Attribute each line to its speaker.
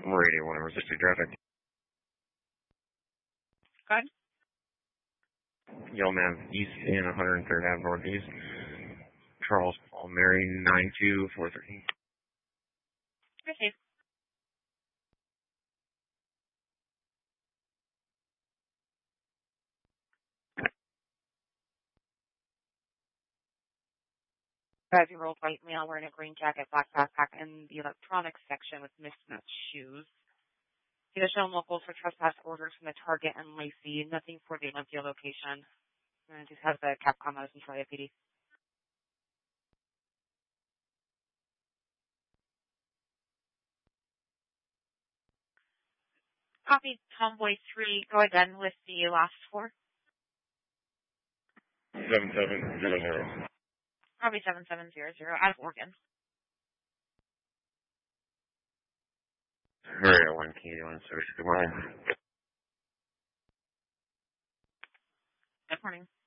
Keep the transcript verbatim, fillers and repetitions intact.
Speaker 1: Radio one, resisted traffic.
Speaker 2: Good.
Speaker 1: Yellow Man, East and one hundred third Avenue Northeast. Charles Paul Mary, nine two four three.
Speaker 2: Okay. As you rolled white male wearing a green jacket, black backpack, in the electronics section with mismatched shoes. He has shown locals for trespass orders from the Target and Lacey. Nothing for the Olympia location. And just has the Capcom notice from L A P D. Copy Tomboy three. Go again with the last four.
Speaker 1: seven seven zero zero.
Speaker 2: Probably seven seven zero zero out of Oregon.
Speaker 1: Radio one, Canadian one, service. Good morning.
Speaker 2: Good morning.